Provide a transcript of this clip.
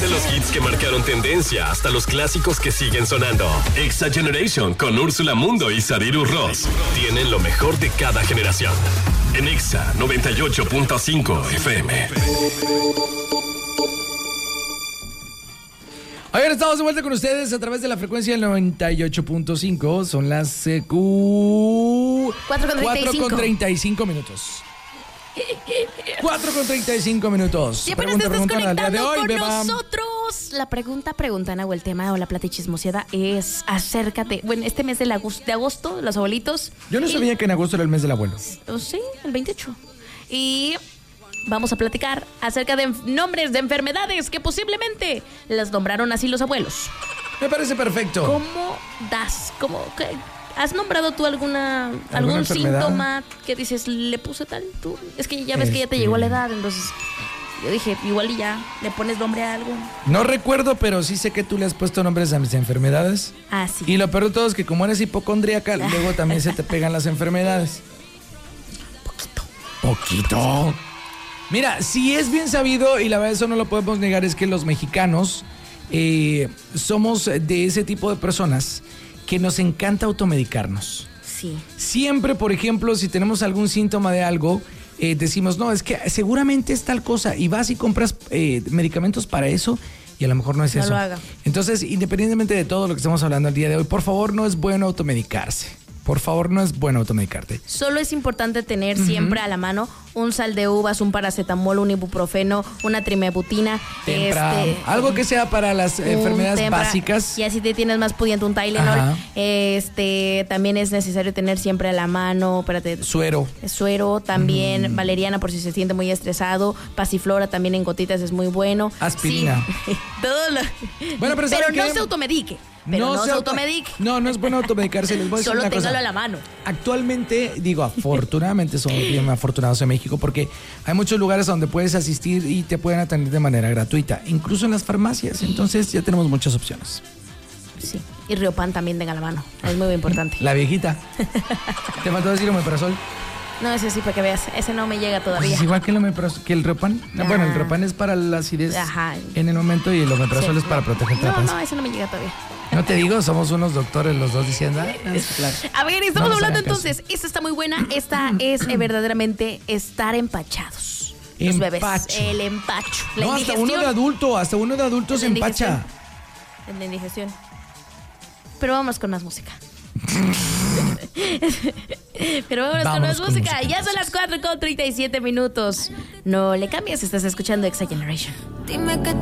Desde los hits que marcaron tendencia hasta los clásicos que siguen sonando. Exa Generation con Úrsula Mundo y Sariru Ross tienen lo mejor de cada generación. En Exa 98.5 FM. Oigan, estamos de vuelta con ustedes a través de la frecuencia del 98.5. Son las 4:35 minutos. 4:35 minutos. Si apenas te estás conectando con nosotros, la pregunta, o el tema o la plata y chismoseada es acércate. Bueno, este mes de agosto, los abuelitos. Yo no sabía que en agosto era el mes del abuelo. Sí, el 28. Y vamos a platicar acerca de nombres de enfermedades que posiblemente las nombraron así los abuelos. Me parece perfecto. ¿Cómo das? ¿Has nombrado tú algún síntoma que dices, le puse tal? Tú? Es que ya ves que ya te llegó a la edad, entonces yo dije, igual y ya le pones nombre a algo. No recuerdo, pero sí sé que tú le has puesto nombres a mis enfermedades. Ah, sí. Y lo peor de todo es que como eres hipocondríaca, luego también se te pegan las enfermedades. Poquito. Mira, si es bien sabido, y la verdad eso no lo podemos negar, es que los mexicanos somos de ese tipo de personas que nos encanta automedicarnos. Sí. Siempre, por ejemplo, si tenemos algún síntoma de algo, decimos, no, es que seguramente es tal cosa, y vas y compras medicamentos para eso, y a lo mejor no es eso. No lo haga. Entonces, independientemente de todo lo que estamos hablando el día de hoy, por favor, no es bueno automedicarse. Por favor, no es bueno automedicarte. Solo es importante tener siempre a la mano un sal de uvas, un paracetamol, un ibuprofeno, una trimebutina. Algo que sea para las enfermedades básicas. Y así te tienes más pudiente, un Tylenol. Ajá. También es necesario tener siempre a la mano, suero también, valeriana por si se siente muy estresado, pasiflora también en gotitas es muy bueno. Aspirina. Sí. Todo lo... Bueno, pero no se automedique. No se automedique. No es bueno automedicarse. Les voy a decir solo una cosa. téngalo a la mano. Actualmente, afortunadamente somos bien afortunados en México porque hay muchos lugares donde puedes asistir y te pueden atender de manera gratuita, incluso en las farmacias. Entonces ya tenemos muchas opciones. Sí, y Riopan también tenga a la mano. Es muy importante. La viejita. ¿Te faltó decir omeprazol? No, ese sí, para que veas. Ese no me llega todavía. Pues es igual que el Riopan. Bueno, el Riopan es para la acidez en el momento y el omeprazol es para proteger la panza. No, ese no me llega todavía. No te digo, somos unos doctores los dos diciendo. Claro. A ver, estamos hablando entonces. Esta está muy buena. Esta es verdaderamente estar empachados. Los bebés. El empacho. No, hasta uno de adulto se empacha. La indigestión. Pero vamos con más música. Con más música. Ya son las 4:37. No le cambies, estás escuchando Exa Generation. Dime que